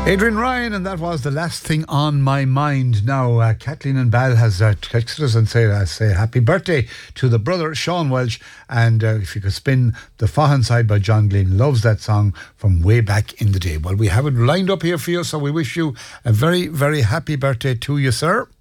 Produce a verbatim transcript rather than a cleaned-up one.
Adrian Ryan, and that was The Last Thing on My Mind. Now, uh, Kathleen and Bal has uh, texted us and say, uh, say happy birthday to the brother, Sean Welsh. And uh, if you could spin The Fahan Side by John Glenn, loves that song from way back in the day. Well, we have it lined up here for you, so we wish you a very, very happy birthday to you, sir.